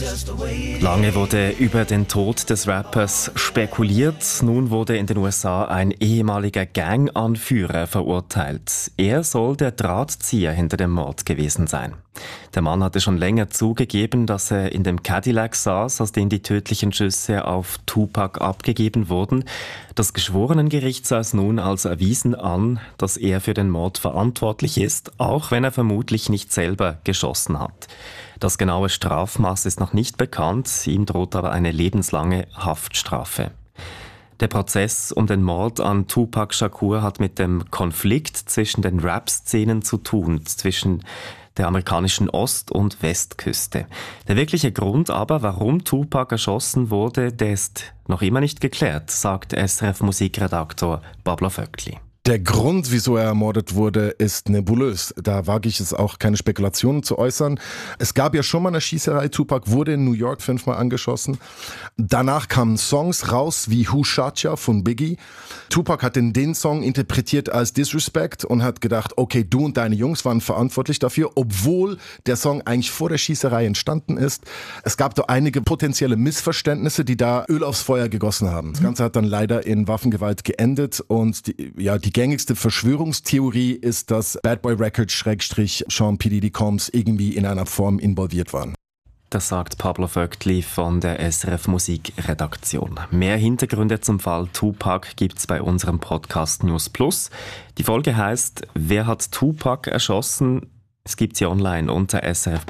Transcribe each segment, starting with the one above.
Lange wurde über den Tod des Rappers spekuliert. Nun wurde in den USA ein ehemaliger Gang-Anführer verurteilt. Er soll der Drahtzieher hinter dem Mord gewesen sein. Der Mann hatte schon länger zugegeben, dass er in dem Cadillac saß, aus dem die tödlichen Schüsse auf Tupac abgegeben wurden. Das Geschworenengericht sah es nun als erwiesen an, dass er für den Mord verantwortlich ist, auch wenn er vermutlich nicht selber geschossen hat. Das genaue Strafmaß ist noch nicht bekannt, ihm droht aber eine lebenslange Haftstrafe. Der Prozess um den Mord an Tupac Shakur hat mit dem Konflikt zwischen den Rap-Szenen zu tun, zwischen der amerikanischen Ost- und Westküste. Der wirkliche Grund aber, warum Tupac erschossen wurde, der ist noch immer nicht geklärt, sagt SRF-Musikredaktor Pablo Vöckli. Der Grund, wieso er ermordet wurde, ist nebulös. Da wage ich es auch, keine Spekulationen zu äußern. Es gab ja schon mal eine Schießerei. Tupac wurde in New York 5-mal angeschossen. Danach kamen Songs raus wie Who Shot Ya von Biggie. Tupac hat den Song interpretiert als Disrespect und hat gedacht, okay, du und deine Jungs waren verantwortlich dafür, obwohl der Song eigentlich vor der Schießerei entstanden ist. Es gab da einige potenzielle Missverständnisse, die da Öl aufs Feuer gegossen haben. Das Ganze hat dann leider in Waffengewalt geendet und die gängigste Verschwörungstheorie ist, dass Bad Boy Records / Sean P. Diddy Combs irgendwie in einer Form involviert waren. Das sagt Pablo Vöckli von der SRF Musikredaktion. Mehr Hintergründe zum Fall Tupac gibt's bei unserem Podcast News Plus. Die Folge heißt Wer hat Tupac erschossen? Es gibt sie online unter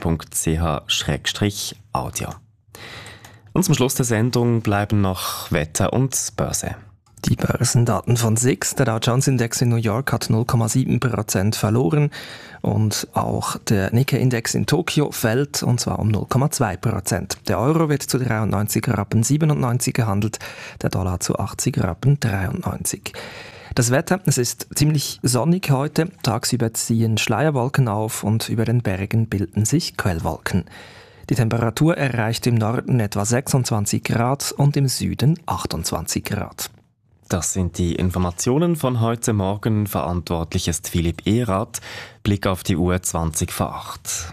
srf.ch/audio. Und zum Schluss der Sendung bleiben noch Wetter und Börse. Die Börsendaten von SIX, der Dow Jones Index in New York, hat 0,7% verloren und auch der Nikkei-Index in Tokio fällt, und zwar um 0,2%. Der Euro wird zu 93,97 gehandelt, der Dollar zu 80,93. Das Wetter, es ist ziemlich sonnig heute, tagsüber ziehen Schleierwolken auf und über den Bergen bilden sich Quellwolken. Die Temperatur erreicht im Norden etwa 26 Grad und im Süden 28 Grad. Das sind die Informationen von heute Morgen. Verantwortlich ist Philipp Erath. Blick auf die Uhr 20 vor 8.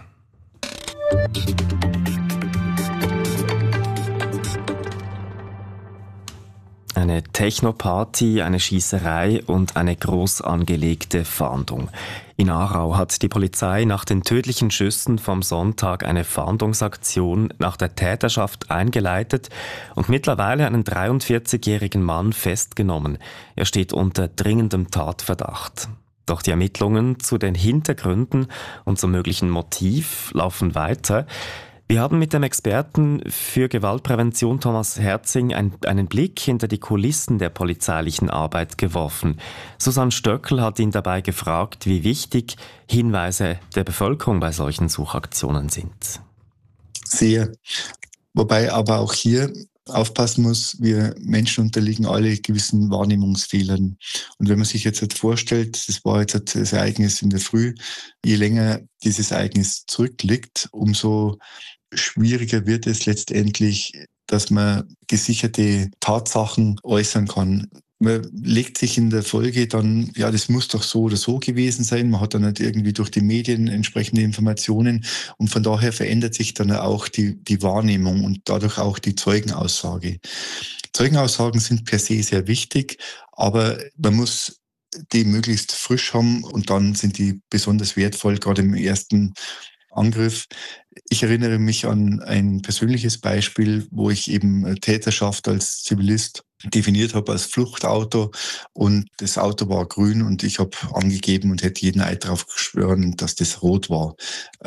Eine Techno-Party, eine Schießerei und eine groß angelegte Fahndung. In Aarau hat die Polizei nach den tödlichen Schüssen vom Sonntag eine Fahndungsaktion nach der Täterschaft eingeleitet und mittlerweile einen 43-jährigen Mann festgenommen. Er steht unter dringendem Tatverdacht. Doch die Ermittlungen zu den Hintergründen und zum möglichen Motiv laufen weiter. Wir haben mit dem Experten für Gewaltprävention Thomas Herzing einen Blick hinter die Kulissen der polizeilichen Arbeit geworfen. Susanne Stöckl hat ihn dabei gefragt, wie wichtig Hinweise der Bevölkerung bei solchen Suchaktionen sind. Sehr. Wobei aber auch hier aufpassen muss, wir Menschen unterliegen alle gewissen Wahrnehmungsfehlern. Und wenn man sich jetzt vorstellt, das war jetzt das Ereignis in der Früh, je länger dieses Ereignis zurückliegt, umso schwieriger wird es letztendlich, dass man gesicherte Tatsachen äußern kann. Man legt sich in der Folge dann, ja, das muss doch so oder so gewesen sein. Man hat dann nicht irgendwie durch die Medien entsprechende Informationen und von daher verändert sich dann auch die Wahrnehmung und dadurch auch die Zeugenaussage. Zeugenaussagen sind per se sehr wichtig, aber man muss die möglichst frisch haben und dann sind die besonders wertvoll, gerade im ersten Angriff. Ich erinnere mich an ein persönliches Beispiel, wo ich eben Täterschaft als Zivilist definiert habe als Fluchtauto und das Auto war grün und ich habe angegeben und hätte jeden Eid darauf geschworen, dass das rot war.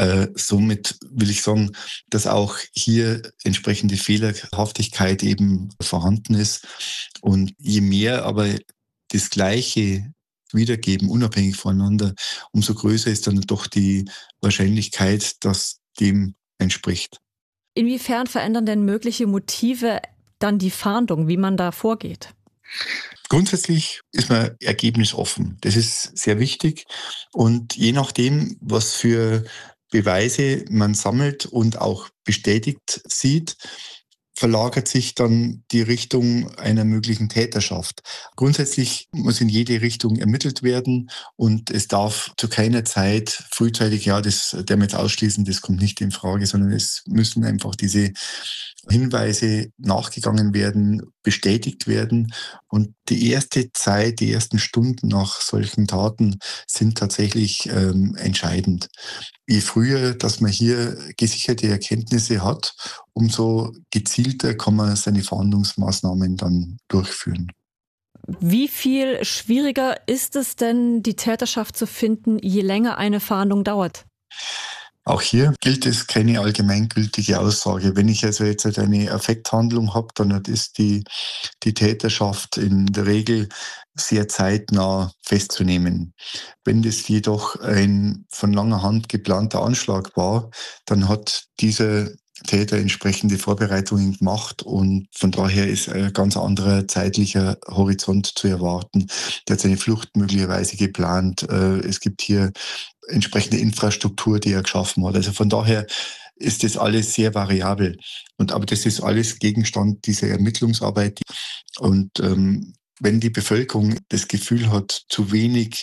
Somit will ich sagen, dass auch hier entsprechende Fehlerhaftigkeit eben vorhanden ist und je mehr aber das Gleiche wiedergeben, unabhängig voneinander, umso größer ist dann doch die Wahrscheinlichkeit, dass dem entspricht. Inwiefern verändern denn mögliche Motive dann die Fahndung, wie man da vorgeht? Grundsätzlich ist man ergebnisoffen. Das ist sehr wichtig. Und je nachdem, was für Beweise man sammelt und auch bestätigt sieht, verlagert sich dann die Richtung einer möglichen Täterschaft. Grundsätzlich muss in jede Richtung ermittelt werden und es darf zu keiner Zeit frühzeitig, das der wir jetzt ausschließen, das kommt nicht in Frage, sondern es müssen einfach diese Hinweise nachgegangen werden, bestätigt werden. Und die erste Zeit, die ersten Stunden nach solchen Taten sind tatsächlich entscheidend. Je früher, dass man hier gesicherte Erkenntnisse hat, umso gezielter kann man seine Fahndungsmaßnahmen dann durchführen. Wie viel schwieriger ist es denn, die Täterschaft zu finden, je länger eine Fahndung dauert? Auch hier gilt es keine allgemeingültige Aussage. Wenn ich also jetzt eine Affekthandlung habe, dann ist die Täterschaft in der Regel sehr zeitnah festzunehmen. Wenn das jedoch ein von langer Hand geplanter Anschlag war, dann hat dieser Täter entsprechende Vorbereitungen gemacht und von daher ist ein ganz anderer zeitlicher Horizont zu erwarten. Der hat seine Flucht möglicherweise geplant. Es gibt hier entsprechende Infrastruktur, die er geschaffen hat. Also von daher ist das alles sehr variabel. Aber das ist alles Gegenstand dieser Ermittlungsarbeit. Und wenn die Bevölkerung das Gefühl hat, zu wenig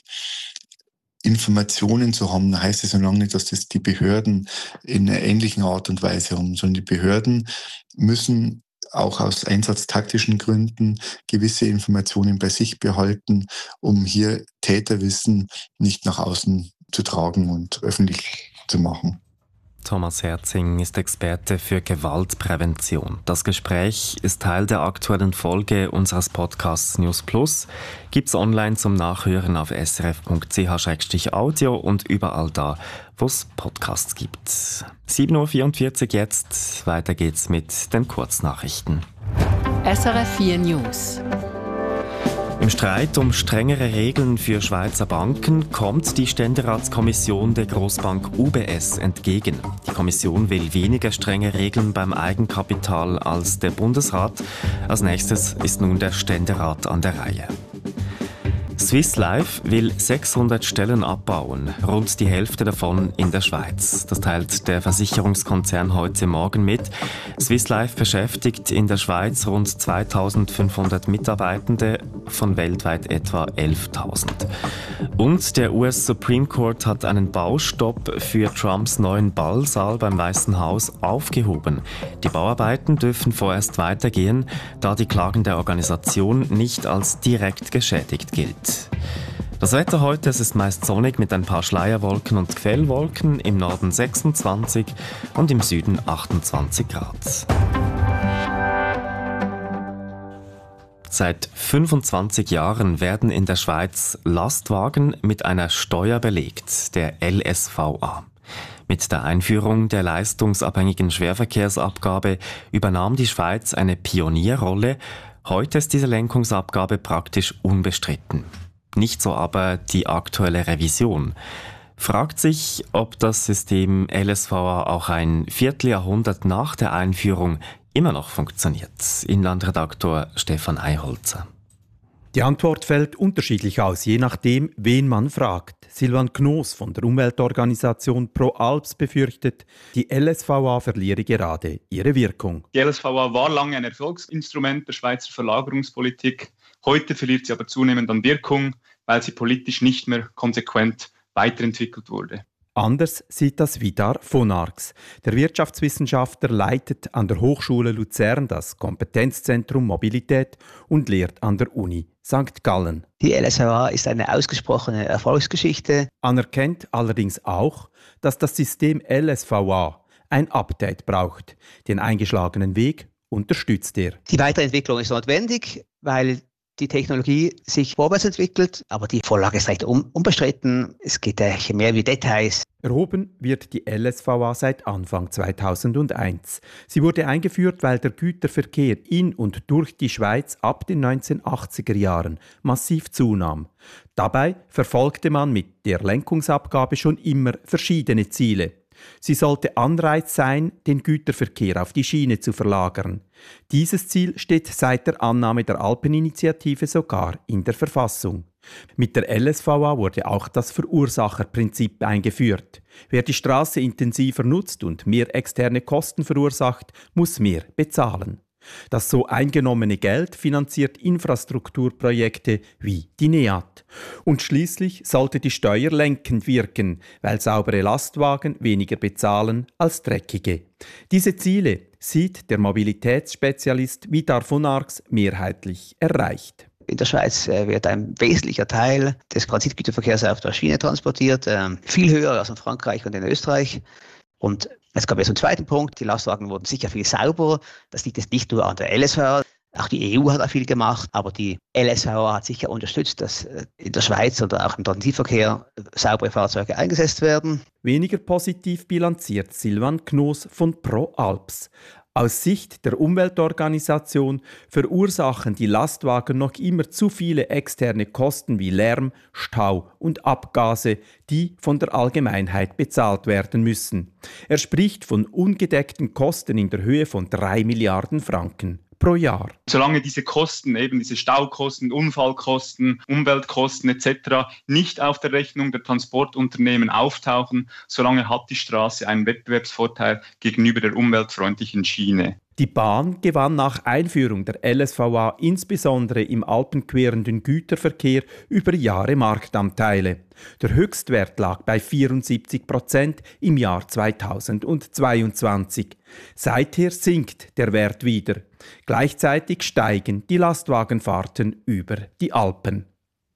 Informationen zu haben, dann heißt es so lange nicht, dass das die Behörden in einer ähnlichen Art und Weise haben, sondern die Behörden müssen auch aus einsatztaktischen Gründen gewisse Informationen bei sich behalten, um hier Täterwissen nicht nach außen zu tragen und öffentlich zu machen. Thomas Herzing ist Experte für Gewaltprävention. Das Gespräch ist Teil der aktuellen Folge unseres Podcasts News Plus. Gibt's online zum Nachhören auf srf.ch/audio und überall da, wo es Podcasts gibt. 7.44 Uhr jetzt. Weiter geht's mit den Kurznachrichten. SRF 4 News. Im Streit um strengere Regeln für Schweizer Banken kommt die Ständeratskommission der Grossbank UBS entgegen. Die Kommission will weniger strenge Regeln beim Eigenkapital als der Bundesrat. Als nächstes ist nun der Ständerat an der Reihe. Swiss Life will 600 Stellen abbauen, rund die Hälfte davon in der Schweiz. Das teilt der Versicherungskonzern heute Morgen mit. Swiss Life beschäftigt in der Schweiz rund 2.500 Mitarbeitende, von weltweit etwa 11.000. Und der US Supreme Court hat einen Baustopp für Trumps neuen Ballsaal beim Weißen Haus aufgehoben. Die Bauarbeiten dürfen vorerst weitergehen, da die Klagen der Organisation nicht als direkt geschädigt gilt. Das Wetter heute, es ist meist sonnig mit ein paar Schleierwolken und Quellwolken, im Norden 26 und im Süden 28 Grad. Seit 25 Jahren werden in der Schweiz Lastwagen mit einer Steuer belegt, der LSVA. Mit der Einführung der leistungsabhängigen Schwerverkehrsabgabe übernahm die Schweiz eine Pionierrolle. Heute ist diese Lenkungsabgabe praktisch unbestritten. Nicht so aber die aktuelle Revision. Fragt sich, ob das System LSVA auch ein Vierteljahrhundert nach der Einführung immer noch funktioniert. Inlandredaktor Stefan Eiholzer. Die Antwort fällt unterschiedlich aus, je nachdem, wen man fragt. Silvan Knoos von der Umweltorganisation Pro Alps befürchtet, die LSVA verliere gerade ihre Wirkung. Die LSVA war lange ein Erfolgsinstrument der Schweizer Verlagerungspolitik. Heute verliert sie aber zunehmend an Wirkung, weil sie politisch nicht mehr konsequent weiterentwickelt wurde. Anders sieht das Vidar von Arx. Der Wirtschaftswissenschaftler leitet an der Hochschule Luzern das Kompetenzzentrum Mobilität und lehrt an der Uni St. Gallen. Die LSVA ist eine ausgesprochene Erfolgsgeschichte. Anerkennt allerdings auch, dass das System LSVA ein Update braucht. Den eingeschlagenen Weg unterstützt er. Die Weiterentwicklung ist notwendig, weil die Technologie sich vorwärts entwickelt, aber die Vorlage ist recht unbestritten. Es geht hier mehr wie Details. Erhoben wird die LSVA seit Anfang 2001. Sie wurde eingeführt, weil der Güterverkehr in und durch die Schweiz ab den 1980er Jahren massiv zunahm. Dabei verfolgte man mit der Lenkungsabgabe schon immer verschiedene Ziele. Sie sollte Anreiz sein, den Güterverkehr auf die Schiene zu verlagern. Dieses Ziel steht seit der Annahme der Alpeninitiative sogar in der Verfassung. Mit der LSVA wurde auch das Verursacherprinzip eingeführt. Wer die Straße intensiver nutzt und mehr externe Kosten verursacht, muss mehr bezahlen. Das so eingenommene Geld finanziert Infrastrukturprojekte wie die NEAT. Und schließlich sollte die Steuer lenkend wirken, weil saubere Lastwagen weniger bezahlen als dreckige. Diese Ziele sieht der Mobilitätsspezialist Vidar von Arx mehrheitlich erreicht. In der Schweiz wird ein wesentlicher Teil des Transitgüterverkehrs auf der Schiene transportiert, viel höher als in Frankreich und in Österreich. Und es gab jetzt einen zweiten Punkt, die Lastwagen wurden sicher viel sauberer. Das liegt jetzt nicht nur an der LSVA, auch die EU hat auch viel gemacht, aber die LSVA hat sicher unterstützt, dass in der Schweiz oder auch im Transitverkehr saubere Fahrzeuge eingesetzt werden. Weniger positiv bilanziert Silvan Knoos von ProAlps. Aus Sicht der Umweltorganisation verursachen die Lastwagen noch immer zu viele externe Kosten wie Lärm, Stau und Abgase, die von der Allgemeinheit bezahlt werden müssen. Er spricht von ungedeckten Kosten in der Höhe von 3 Milliarden Franken pro Jahr. Solange diese Kosten, eben diese Staukosten, Unfallkosten, Umweltkosten etc. nicht auf der Rechnung der Transportunternehmen auftauchen, solange hat die Straße einen Wettbewerbsvorteil gegenüber der umweltfreundlichen Schiene. Die Bahn gewann nach Einführung der LSVA insbesondere im alpenquerenden Güterverkehr über Jahre Marktanteile. Der Höchstwert lag bei 74% im Jahr 2022. Seither sinkt der Wert wieder. Gleichzeitig steigen die Lastwagenfahrten über die Alpen.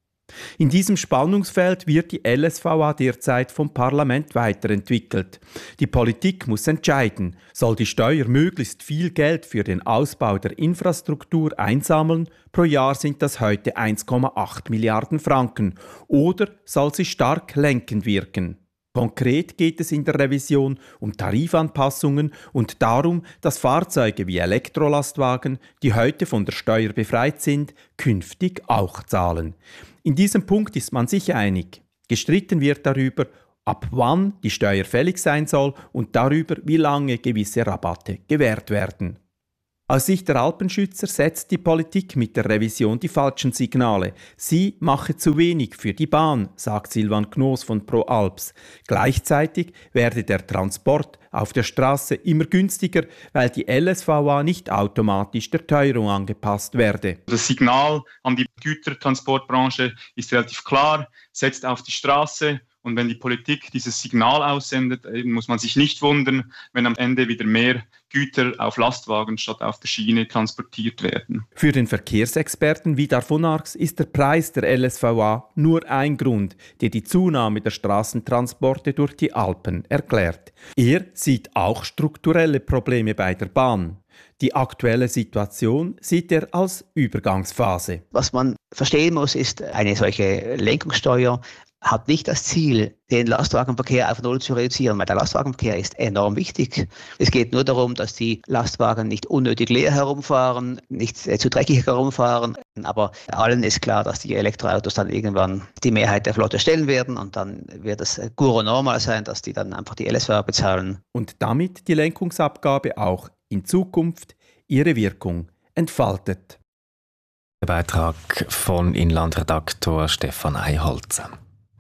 In diesem Spannungsfeld wird die LSVA derzeit vom Parlament weiterentwickelt. Die Politik muss entscheiden, soll die Steuer möglichst viel Geld für den Ausbau der Infrastruktur einsammeln, pro Jahr sind das heute 1,8 Milliarden Franken, oder soll sie stark lenkend wirken. Konkret geht es in der Revision um Tarifanpassungen und darum, dass Fahrzeuge wie Elektrolastwagen, die heute von der Steuer befreit sind, künftig auch zahlen. In diesem Punkt ist man sich einig. Gestritten wird darüber, ab wann die Steuer fällig sein soll und darüber, wie lange gewisse Rabatte gewährt werden. Aus Sicht der Alpenschützer setzt die Politik mit der Revision die falschen Signale. Sie mache zu wenig für die Bahn, sagt Silvan Knoos von ProAlps. Gleichzeitig werde der Transport auf der Straße immer günstiger, weil die LSVA nicht automatisch der Teuerung angepasst werde. Das Signal an die Gütertransportbranche ist relativ klar, setzt auf die Straße. Und wenn die Politik dieses Signal aussendet, muss man sich nicht wundern, wenn am Ende wieder mehr Güter auf Lastwagen statt auf der Schiene transportiert werden. Für den Verkehrsexperten Vidar von Arx ist der Preis der LSVA nur ein Grund, der die Zunahme der Straßentransporte durch die Alpen erklärt. Er sieht auch strukturelle Probleme bei der Bahn. Die aktuelle Situation sieht er als Übergangsphase. Was man verstehen muss, ist, eine solche Lenkungssteuer hat nicht das Ziel, den Lastwagenverkehr auf Null zu reduzieren, weil der Lastwagenverkehr ist enorm wichtig. Es geht nur darum, dass die Lastwagen nicht unnötig leer herumfahren, nicht zu dreckig herumfahren. Aber allen ist klar, dass die Elektroautos dann irgendwann die Mehrheit der Flotte stellen werden und dann wird es guru normal sein, dass die dann einfach die LSVA bezahlen. Und damit die Lenkungsabgabe auch in Zukunft ihre Wirkung entfaltet. Der Beitrag von Inlandredaktor Stefan Eiholzer.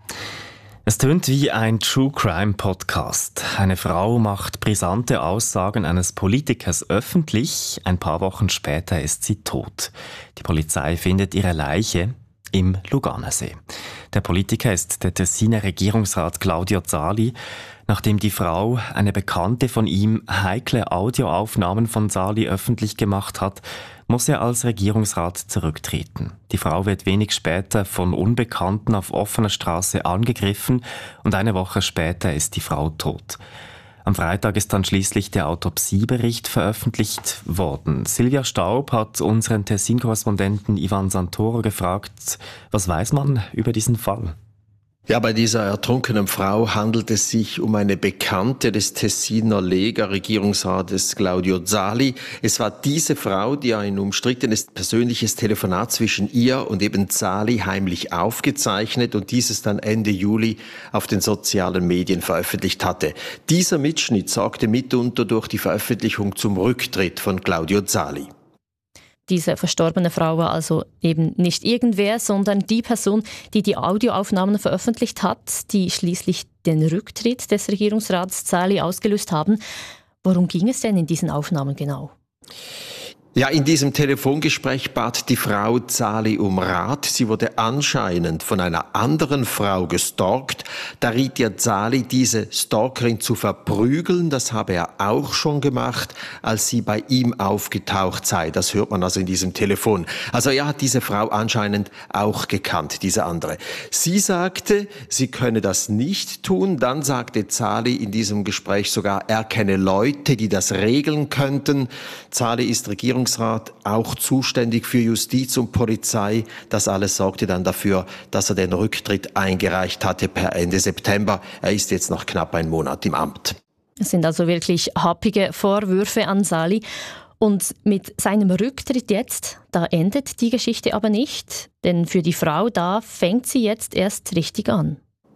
Es tönt wie ein True-Crime-Podcast. Eine Frau macht brisante Aussagen eines Politikers öffentlich. Ein paar Wochen später ist sie tot. Die Polizei findet ihre Leiche im Luganersee. Der Politiker ist der Tessiner Regierungsrat Claudio Zali. Nachdem die Frau, eine Bekannte von ihm, heikle Audioaufnahmen von Zali öffentlich gemacht hat, muss er als Regierungsrat zurücktreten. Die Frau wird wenig später von Unbekannten auf offener Straße angegriffen und eine Woche später ist die Frau tot. Am Freitag ist dann schließlich der Autopsiebericht veröffentlicht worden. Silvia Staub hat unseren Tessin-Korrespondenten Ivan Santoro gefragt, was weiß man über diesen Fall? Ja, bei dieser ertrunkenen Frau handelt es sich um eine Bekannte des Tessiner Lega-Regierungsrates Claudio Zali. Es war diese Frau, die ein umstrittenes persönliches Telefonat zwischen ihr und eben Zali heimlich aufgezeichnet und dieses dann Ende Juli auf den sozialen Medien veröffentlicht hatte. Dieser Mitschnitt sorgte mitunter durch die Veröffentlichung zum Rücktritt von Claudio Zali. Diese verstorbene Frau war also eben nicht irgendwer, sondern die Person, die die Audioaufnahmen veröffentlicht hat, die schließlich den Rücktritt des Regierungsrats Zali ausgelöst haben. Worum ging es denn in diesen Aufnahmen genau? Ja, in diesem Telefongespräch bat die Frau Zali um Rat. Sie wurde anscheinend von einer anderen Frau gestalkt. Da riet ihr Zali, diese Stalkerin zu verprügeln. Das habe er auch schon gemacht, als sie bei ihm aufgetaucht sei. Das hört man also in diesem Telefon. Also er hat diese Frau anscheinend auch gekannt, diese andere. Sie sagte, sie könne das nicht tun. Dann sagte Zali in diesem Gespräch sogar, er kenne Leute, die das regeln könnten. Zali ist Regierungsrat, auch zuständig für Justiz und Polizei. Das alles sorgte dann dafür, dass er den Rücktritt eingereicht hatte per Ende September. Er ist jetzt noch knapp einen Monat im Amt. Es sind also wirklich happige Vorwürfe an Zali. Und mit seinem Rücktritt jetzt, da endet die Geschichte aber nicht. Denn für die Frau, da fängt sie jetzt erst richtig an.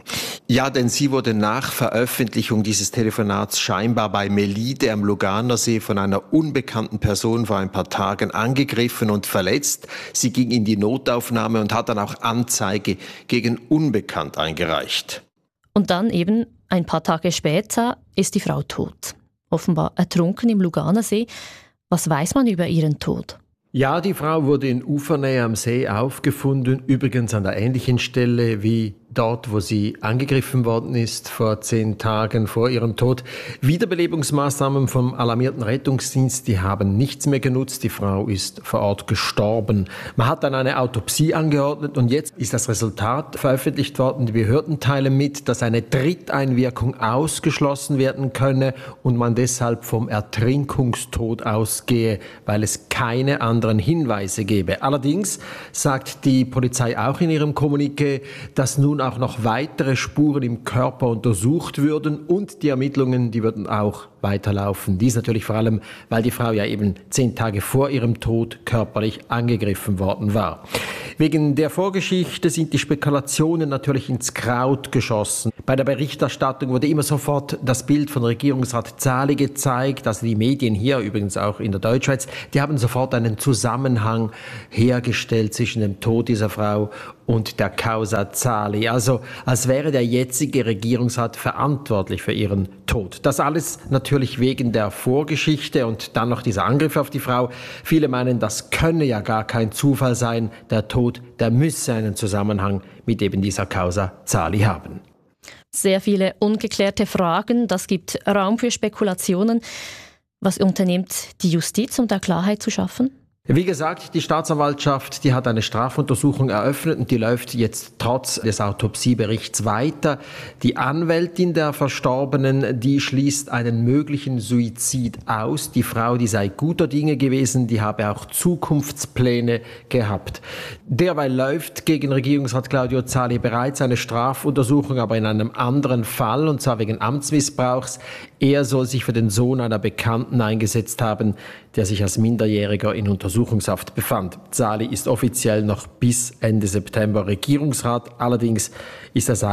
Ja, denn sie wurde nach Veröffentlichung dieses Telefonats scheinbar bei Melide am Luganersee von einer unbekannten Person vor ein paar Tagen angegriffen und verletzt. Sie ging in die Notaufnahme und hat dann auch Anzeige gegen Unbekannt eingereicht. Und dann eben ein paar Tage später ist die Frau tot. Offenbar ertrunken im Luganersee. Was weiß man über ihren Tod? Ja, die Frau wurde in Ufernähe am See aufgefunden, übrigens an der ähnlichen Stelle wie dort, wo sie angegriffen worden ist, vor 10 Tagen vor ihrem Tod. Wiederbelebungsmaßnahmen vom alarmierten Rettungsdienst, die haben nichts mehr genutzt. Die Frau ist vor Ort gestorben. Man hat dann eine Autopsie angeordnet und jetzt ist das Resultat veröffentlicht worden. Die Behörden teilen mit, dass eine Dritteinwirkung ausgeschlossen werden könne und man deshalb vom Ertrinkungstod ausgehe, weil es keine anderen Hinweise gebe. Allerdings sagt die Polizei auch in ihrem Kommuniqué, dass nun auch noch weitere Spuren im Körper untersucht würden und die Ermittlungen, die würden auch weiterlaufen. Dies natürlich vor allem, weil die Frau ja eben 10 Tage vor ihrem Tod körperlich angegriffen worden war. Wegen der Vorgeschichte sind die Spekulationen natürlich ins Kraut geschossen. Bei der Berichterstattung wurde immer sofort das Bild von Regierungsrat Zali gezeigt, also die Medien hier, übrigens auch in der Deutschschweiz, die haben sofort einen Zusammenhang hergestellt zwischen dem Tod dieser Frau und der Causa Zali. Also als wäre der jetzige Regierungsrat verantwortlich für ihren Tod. Das alles natürlich wegen der Vorgeschichte und dann noch dieser Angriff auf die Frau. Viele meinen, das könne ja gar kein Zufall sein. Der Tod, der müsse einen Zusammenhang mit eben dieser Causa Zali haben. Sehr viele ungeklärte Fragen, das gibt Raum für Spekulationen. Was unternimmt die Justiz, um da Klarheit zu schaffen? Wie gesagt, die Staatsanwaltschaft, die hat eine Strafuntersuchung eröffnet und die läuft jetzt trotz des Autopsieberichts weiter. Die Anwältin der Verstorbenen, die schließt einen möglichen Suizid aus. Die Frau, die sei guter Dinge gewesen, die habe auch Zukunftspläne gehabt. Derweil läuft gegen Regierungsrat Claudio Zali bereits eine Strafuntersuchung, aber in einem anderen Fall, und zwar wegen Amtsmissbrauchs. Er soll sich für den Sohn einer Bekannten eingesetzt haben, der sich als Minderjähriger in Untersuchungshaft befand. Zali ist offiziell noch bis Ende September Regierungsrat. Allerdings ist er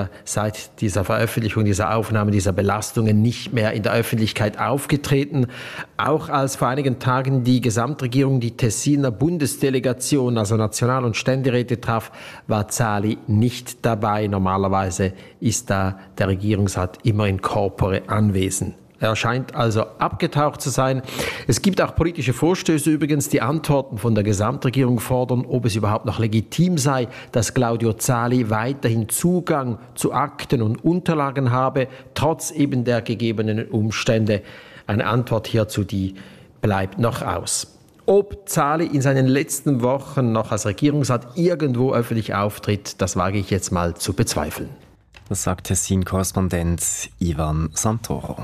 seit dieser Veröffentlichung, dieser Aufnahme, dieser Belastungen nicht mehr in der Öffentlichkeit aufgetreten. Auch als vor einigen Tagen die Gesamtregierung die Tessiner Bundesdelegation, also National- und Ständeräte traf, war Zali nicht dabei. Normalerweise ist da der Regierungsrat immer in corpore anwesend. Er scheint also abgetaucht zu sein. Es gibt auch politische Vorstöße übrigens, die Antworten von der Gesamtregierung fordern, ob es überhaupt noch legitim sei, dass Claudio Zali weiterhin Zugang zu Akten und Unterlagen habe, trotz eben der gegebenen Umstände. Eine Antwort hierzu, die bleibt noch aus. Ob Zali in seinen letzten Wochen noch als Regierungsrat irgendwo öffentlich auftritt, das wage ich jetzt mal zu bezweifeln. Das sagt Tessin-Korrespondent Ivan Santoro.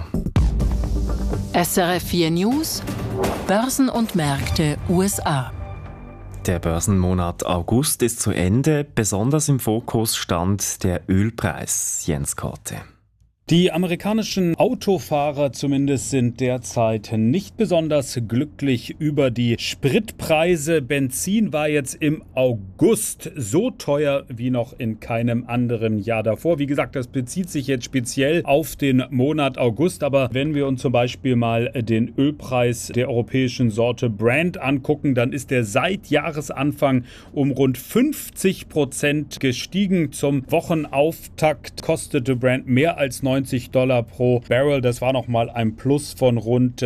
SRF 4 News, Börsen und Märkte USA. Der Börsenmonat August ist zu Ende. Besonders im Fokus stand der Ölpreis. Jens Korte. Die amerikanischen Autofahrer zumindest sind derzeit nicht besonders glücklich über die Spritpreise. Benzin war jetzt im August so teuer wie noch in keinem anderen Jahr davor. Wie gesagt, das bezieht sich jetzt speziell auf den Monat August. Aber wenn wir uns zum Beispiel mal den Ölpreis der europäischen Sorte Brent angucken, dann ist der seit Jahresanfang um rund 50% gestiegen. Zum Wochenauftakt kostete Brent mehr als $9 $90 pro Barrel. Das war nochmal ein Plus von rund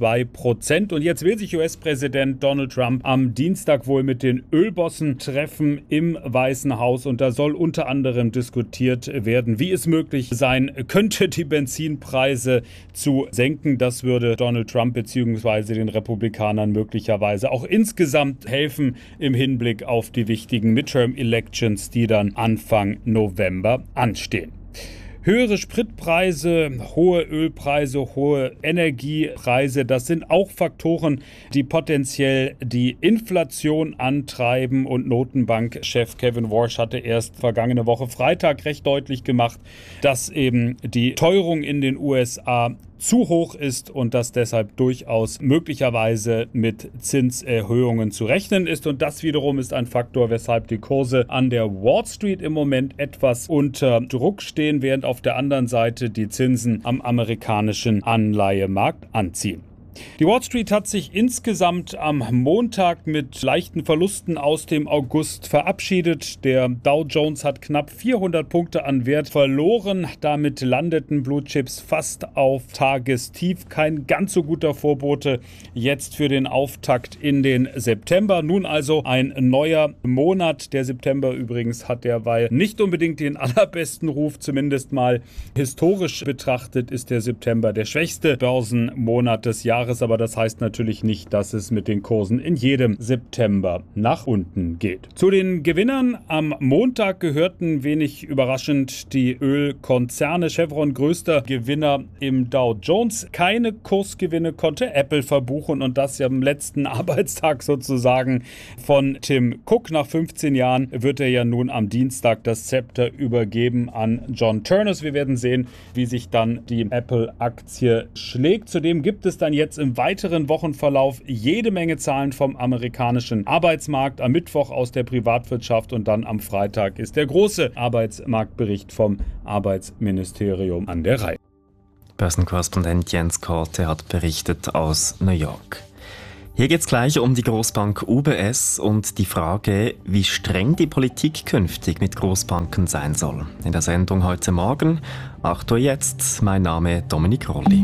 2%. Und jetzt will sich US-Präsident Donald Trump am Dienstag wohl mit den Ölbossen treffen im Weißen Haus. Und da soll unter anderem diskutiert werden, wie es möglich sein könnte, die Benzinpreise zu senken. Das würde Donald Trump bzw. den Republikanern möglicherweise auch insgesamt helfen im Hinblick auf die wichtigen Midterm-Elections, die dann Anfang November anstehen. Höhere Spritpreise, hohe Ölpreise, hohe Energiepreise, das sind auch Faktoren, die potenziell die Inflation antreiben. Und Notenbankchef Kevin Warsh hatte erst vergangene Woche Freitag recht deutlich gemacht, dass eben die Teuerung in den USA zu hoch ist und dass deshalb durchaus möglicherweise mit Zinserhöhungen zu rechnen ist. Und das wiederum ist ein Faktor, weshalb die Kurse an der Wall Street im Moment etwas unter Druck stehen, während auf der anderen Seite die Zinsen am amerikanischen Anleihemarkt anziehen. Die Wall Street hat sich insgesamt am Montag mit leichten Verlusten aus dem August verabschiedet. Der Dow Jones hat knapp 400 Punkte an Wert verloren. Damit landeten Blue Chips fast auf Tagestief. Kein ganz so guter Vorbote jetzt für den Auftakt in den September. Nun also ein neuer Monat. Der September übrigens hat derweil nicht unbedingt den allerbesten Ruf. Zumindest mal historisch betrachtet ist der September der schwächste Börsenmonat des Jahres. Aber das heißt natürlich nicht, dass es mit den Kursen in jedem September nach unten geht. Zu den Gewinnern am Montag gehörten wenig überraschend die Ölkonzerne. Chevron, größter Gewinner im Dow Jones. Keine Kursgewinne konnte Apple verbuchen und das ja am letzten Arbeitstag sozusagen von Tim Cook. Nach 15 Jahren wird er ja nun am Dienstag das Zepter übergeben an John Turnus. Wir werden sehen, wie sich dann die Apple-Aktie schlägt. Zudem gibt es dann jetzt im weiteren Wochenverlauf jede Menge Zahlen vom amerikanischen Arbeitsmarkt. Am Mittwoch aus der Privatwirtschaft und dann am Freitag ist der große Arbeitsmarktbericht vom Arbeitsministerium an der Reihe. Börsenkorrespondent Jens Korte hat berichtet aus New York. Hier geht es gleich um die Großbank UBS und die Frage, wie streng die Politik künftig mit Großbanken sein soll. In der Sendung heute Morgen, 8 Uhr jetzt, mein Name Dominik Rolli.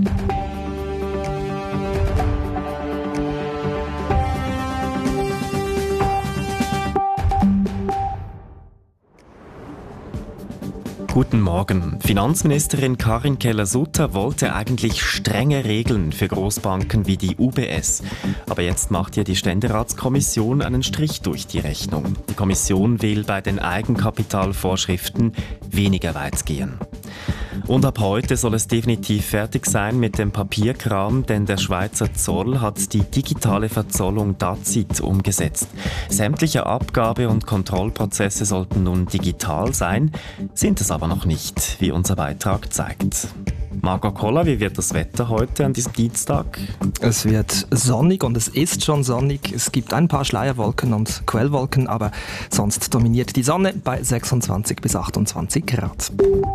Guten Morgen. Finanzministerin Karin Keller-Sutter wollte eigentlich strenge Regeln für Großbanken wie die UBS. Aber jetzt macht ihr die Ständeratskommission einen Strich durch die Rechnung. Die Kommission will bei den Eigenkapitalvorschriften weniger weit gehen. Und ab heute soll es definitiv fertig sein mit dem Papierkram, denn der Schweizer Zoll hat die digitale Verzollung DAZID umgesetzt. Sämtliche Abgabe- und Kontrollprozesse sollten nun digital sein, sind es aber noch nicht, wie unser Beitrag zeigt. Margot Koller, wie wird das Wetter heute an diesem Dienstag? Es wird sonnig und es ist schon sonnig. Es gibt ein paar Schleierwolken und Quellwolken, aber sonst dominiert die Sonne bei 26 bis 28 Grad.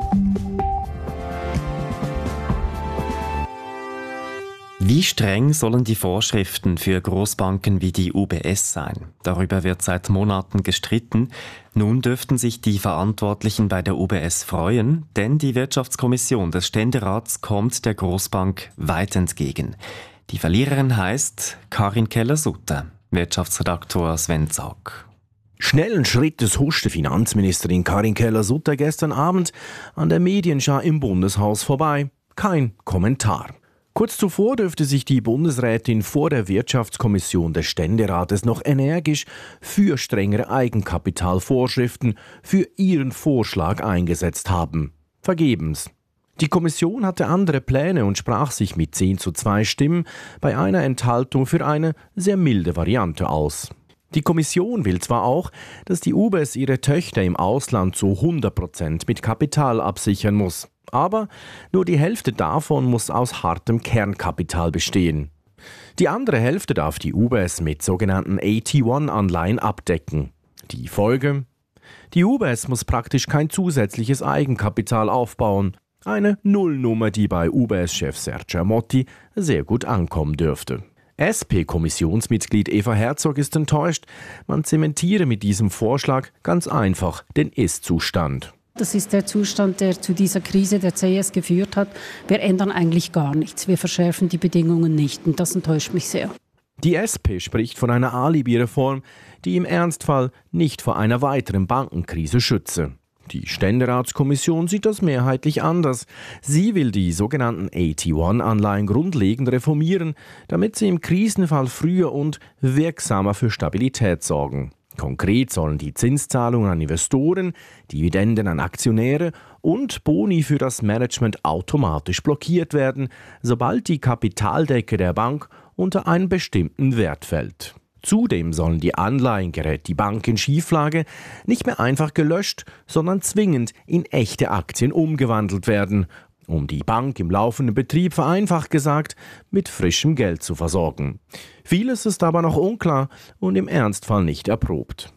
Wie streng sollen die Vorschriften für Großbanken wie die UBS sein? Darüber wird seit Monaten gestritten. Nun dürften sich die Verantwortlichen bei der UBS freuen, denn die Wirtschaftskommission des Ständerats kommt der Großbank weit entgegen. Die Verliererin heißt Karin Keller-Sutter, Wirtschaftsredaktor Sven Zaug. Schnellen Schrittes huschte Finanzministerin Karin Keller-Sutter gestern Abend an der Medienschau im Bundeshaus vorbei. Kein Kommentar. Kurz zuvor dürfte sich die Bundesrätin vor der Wirtschaftskommission des Ständerates noch energisch für strengere Eigenkapitalvorschriften für ihren Vorschlag eingesetzt haben. Vergebens. Die Kommission hatte andere Pläne und sprach sich mit 10:2 Stimmen bei einer Enthaltung für eine sehr milde Variante aus. Die Kommission will zwar auch, dass die UBS ihre Töchter im Ausland zu 100% mit Kapital absichern muss. Aber nur die Hälfte davon muss aus hartem Kernkapital bestehen. Die andere Hälfte darf die UBS mit sogenannten AT1-Anleihen abdecken. Die Folge? Die UBS muss praktisch kein zusätzliches Eigenkapital aufbauen. Eine Nullnummer, die bei UBS-Chef Sergio Motti sehr gut ankommen dürfte. SP-Kommissionsmitglied Eva Herzog ist enttäuscht. Man zementiere mit diesem Vorschlag ganz einfach den Ist-Zustand. Das ist der Zustand, der zu dieser Krise der CS geführt hat. Wir ändern eigentlich gar nichts. Wir verschärfen die Bedingungen nicht. Und das enttäuscht mich sehr. Die SP spricht von einer Alibi-Reform, die im Ernstfall nicht vor einer weiteren Bankenkrise schütze. Die Ständeratskommission sieht das mehrheitlich anders. Sie will die sogenannten AT1-Anleihen grundlegend reformieren, damit sie im Krisenfall früher und wirksamer für Stabilität sorgen. Konkret sollen die Zinszahlungen an Investoren, Dividenden an Aktionäre und Boni für das Management automatisch blockiert werden, sobald die Kapitaldecke der Bank unter einen bestimmten Wert fällt. Zudem sollen die Anleihen, gerät die Bank in Schieflage, nicht mehr einfach gelöscht, sondern zwingend in echte Aktien umgewandelt werden, um die Bank im laufenden Betrieb, vereinfacht gesagt, mit frischem Geld zu versorgen. Vieles ist aber noch unklar und im Ernstfall nicht erprobt.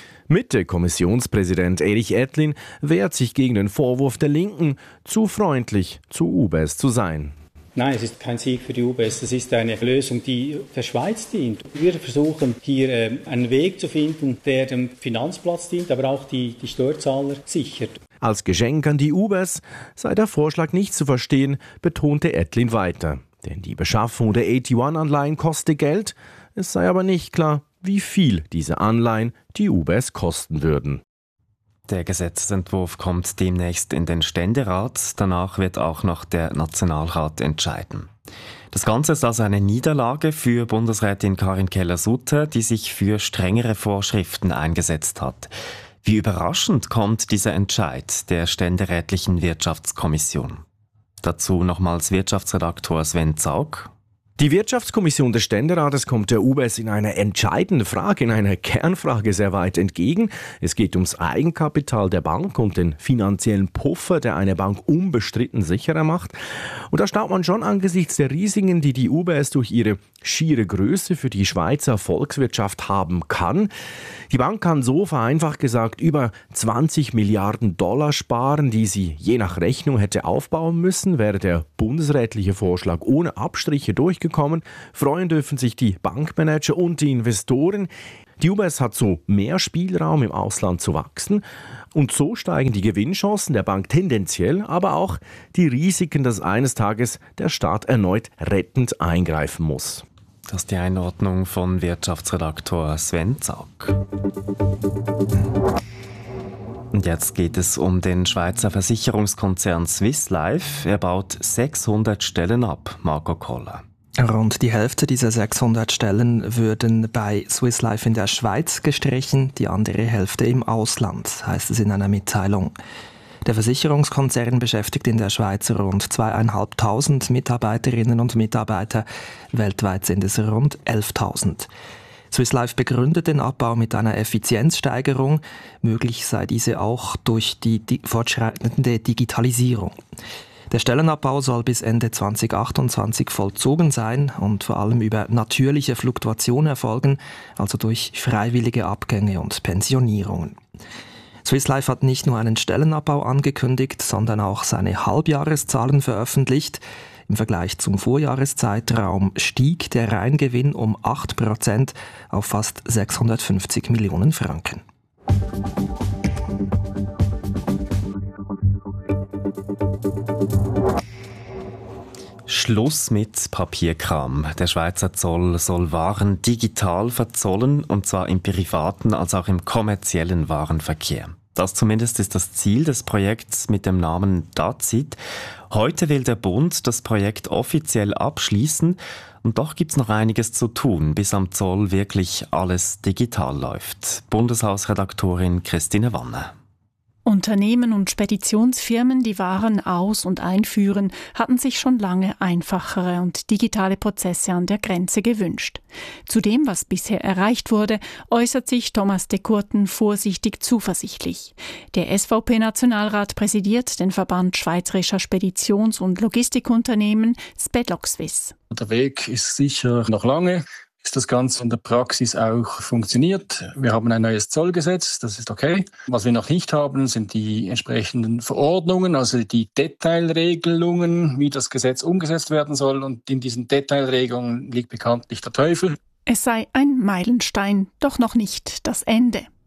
Mitte-Kommissionspräsident Erich Ettlin wehrt sich gegen den Vorwurf der Linken, zu freundlich zu UBS zu sein. Nein, es ist kein Sieg für die UBS, es ist eine Lösung, die der Schweiz dient. Wir versuchen hier einen Weg zu finden, der dem Finanzplatz dient, aber auch die Steuerzahler sichert. Als Geschenk an die UBS sei der Vorschlag nicht zu verstehen, betonte Ettlin weiter. Denn die Beschaffung der AT1-Anleihen koste Geld, es sei aber nicht klar, wie viel diese Anleihen die UBS kosten würden. Der Gesetzentwurf kommt demnächst in den Ständerat. Danach wird auch noch der Nationalrat entscheiden. Das Ganze ist also eine Niederlage für Bundesrätin Karin Keller-Sutter, die sich für strengere Vorschriften eingesetzt hat. Wie überraschend kommt dieser Entscheid der ständerätlichen Wirtschaftskommission? Dazu nochmals Wirtschaftsredaktor Sven Zaug. Die Wirtschaftskommission des Ständerates kommt der UBS in einer entscheidenden Frage, in einer Kernfrage sehr weit entgegen. Es geht ums Eigenkapital der Bank und den finanziellen Puffer, der eine Bank unbestritten sicherer macht. Und da staunt man schon angesichts der Risiken, die die UBS durch ihre schiere Größe für die Schweizer Volkswirtschaft haben kann. Die Bank kann so vereinfacht gesagt über 20 Milliarden Dollar sparen, die sie je nach Rechnung hätte aufbauen müssen, wäre der bundesrätliche Vorschlag ohne Abstriche durchgekommen. Freuen dürfen sich die Bankmanager und die Investoren. Die UBS hat so mehr Spielraum im Ausland zu wachsen und so steigen die Gewinnchancen der Bank tendenziell, aber auch die Risiken, dass eines Tages der Staat erneut rettend eingreifen muss. Das ist die Einordnung von Wirtschaftsredaktor Sven Zaug. Und jetzt geht es um den Schweizer Versicherungskonzern Swiss Life. Er baut 600 Stellen ab, Marco Koller. Rund die Hälfte dieser 600 Stellen würden bei Swiss Life in der Schweiz gestrichen, die andere Hälfte im Ausland, heißt es in einer Mitteilung. Der Versicherungskonzern beschäftigt in der Schweiz rund 2'500 Mitarbeiterinnen und Mitarbeiter. Weltweit sind es rund 11.000. Swiss Life begründet den Abbau mit einer Effizienzsteigerung. Möglich sei diese auch durch die fortschreitende Digitalisierung. Der Stellenabbau soll bis Ende 2028 vollzogen sein und vor allem über natürliche Fluktuation erfolgen, also durch freiwillige Abgänge und Pensionierungen. Swiss Life hat nicht nur einen Stellenabbau angekündigt, sondern auch seine Halbjahreszahlen veröffentlicht. Im Vergleich zum Vorjahreszeitraum stieg der Reingewinn um 8% auf fast 650 Millionen Franken. Schluss mit Papierkram. Der Schweizer Zoll soll Waren digital verzollen, und zwar im privaten als auch im kommerziellen Warenverkehr. Das zumindest ist das Ziel des Projekts mit dem Namen DAZID. Heute will der Bund das Projekt offiziell abschließen, und doch gibt's noch einiges zu tun, bis am Zoll wirklich alles digital läuft. Bundeshausredaktorin Christine Wanne. Unternehmen und Speditionsfirmen, die Waren aus- und einführen, hatten sich schon lange einfachere und digitale Prozesse an der Grenze gewünscht. Zu dem, was bisher erreicht wurde, äußert sich Thomas de Courten vorsichtig zuversichtlich. Der SVP-Nationalrat präsidiert den Verband Schweizerischer Speditions- und Logistikunternehmen Spedlock Swiss. Der Weg ist sicher noch lange. Bis das Ganze in der Praxis auch funktioniert. Wir haben ein neues Zollgesetz, das ist okay. Was wir noch nicht haben, sind die entsprechenden Verordnungen, also die Detailregelungen, wie das Gesetz umgesetzt werden soll. Und in diesen Detailregelungen liegt bekanntlich der Teufel. Es sei ein Meilenstein, doch noch nicht das Ende.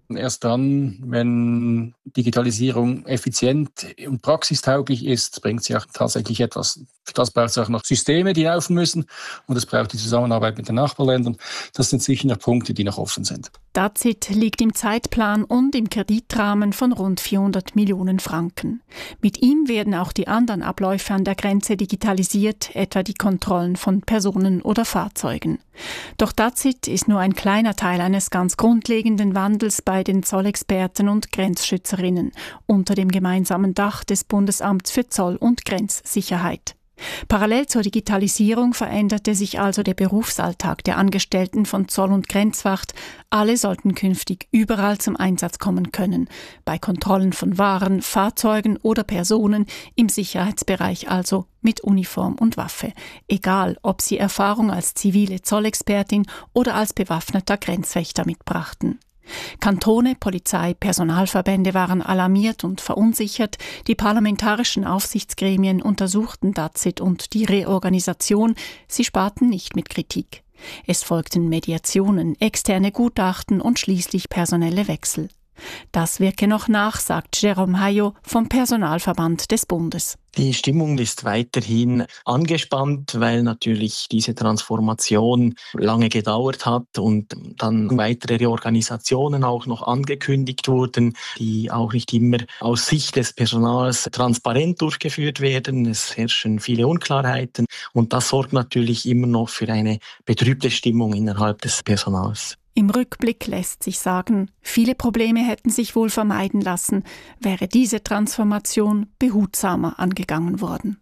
Erst dann, wenn Digitalisierung effizient und praxistauglich ist, bringt sie auch tatsächlich etwas. Für das braucht es auch noch Systeme, die laufen müssen, und es braucht die Zusammenarbeit mit den Nachbarländern. Das sind sicher noch Punkte, die noch offen sind. DAZID liegt im Zeitplan und im Kreditrahmen von rund 400 Millionen Franken. Mit ihm werden auch die anderen Abläufe an der Grenze digitalisiert, etwa die Kontrollen von Personen oder Fahrzeugen. Doch DAZID ist nur ein kleiner Teil eines ganz grundlegenden Wandels bei den Zollexperten und Grenzschützerinnen unter dem gemeinsamen Dach des Bundesamts für Zoll- und Grenzsicherheit. Parallel zur Digitalisierung veränderte sich also der Berufsalltag der Angestellten von Zoll- und Grenzwacht. Alle sollten künftig überall zum Einsatz kommen können, bei Kontrollen von Waren, Fahrzeugen oder Personen, im Sicherheitsbereich also mit Uniform und Waffe, egal ob sie Erfahrung als zivile Zollexpertin oder als bewaffneter Grenzwächter mitbrachten. Kantone, Polizei, Personalverbände waren alarmiert und verunsichert. Die parlamentarischen Aufsichtsgremien untersuchten DAZID und die Reorganisation. Sie sparten nicht mit Kritik. Es folgten Mediationen, externe Gutachten und schließlich personelle Wechsel. Das wirke noch nach, sagt Jérôme Hayot vom Personalverband des Bundes. Die Stimmung ist weiterhin angespannt, weil natürlich diese Transformation lange gedauert hat und dann weitere Reorganisationen auch noch angekündigt wurden, die auch nicht immer aus Sicht des Personals transparent durchgeführt werden. Es herrschen viele Unklarheiten und das sorgt natürlich immer noch für eine betrübte Stimmung innerhalb des Personals. Im Rückblick lässt sich sagen, viele Probleme hätten sich wohl vermeiden lassen, wäre diese Transformation behutsamer angegangen worden.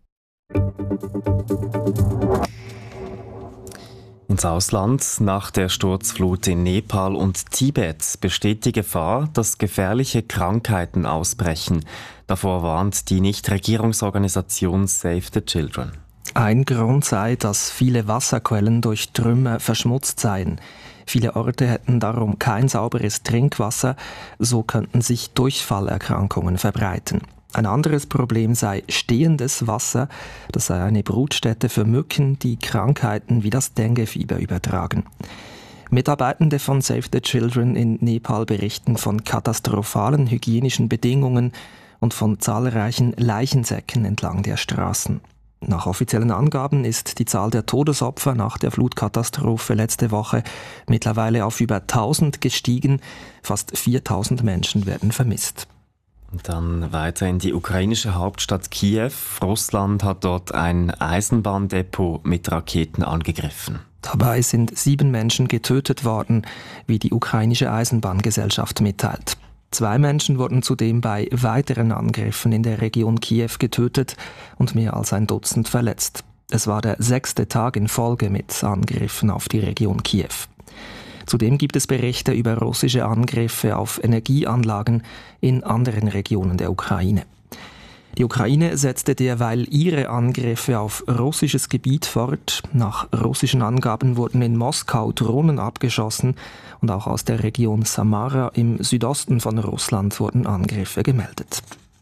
Ins Ausland. Nach der Sturzflut in Nepal und Tibet besteht die Gefahr, dass gefährliche Krankheiten ausbrechen. Davor warnt die Nichtregierungsorganisation Save the Children. Ein Grund sei, dass viele Wasserquellen durch Trümmer verschmutzt seien. Viele Orte hätten darum kein sauberes Trinkwasser, so könnten sich Durchfallerkrankungen verbreiten. Ein anderes Problem sei stehendes Wasser, das sei eine Brutstätte für Mücken, die Krankheiten wie das Denguefieber übertragen. Mitarbeitende von Save the Children in Nepal berichten von katastrophalen hygienischen Bedingungen und von zahlreichen Leichensäcken entlang der Straßen. Nach offiziellen Angaben ist die Zahl der Todesopfer nach der Flutkatastrophe letzte Woche mittlerweile auf über 1000 gestiegen. Fast 4000 Menschen werden vermisst. Und dann weiter in die ukrainische Hauptstadt Kiew. Russland hat dort ein Eisenbahndepot mit Raketen angegriffen. Dabei sind 7 Menschen getötet worden, wie die ukrainische Eisenbahngesellschaft mitteilt. 2 Menschen wurden zudem bei weiteren Angriffen in der Region Kiew getötet und mehr als ein Dutzend verletzt. Es war der 6. Tag in Folge mit Angriffen auf die Region Kiew. Zudem gibt es Berichte über russische Angriffe auf Energieanlagen in anderen Regionen der Ukraine. Die Ukraine setzte derweil ihre Angriffe auf russisches Gebiet fort. Nach russischen Angaben wurden in Moskau Drohnen abgeschossen und auch aus der Region Samara im Südosten von Russland wurden Angriffe gemeldet.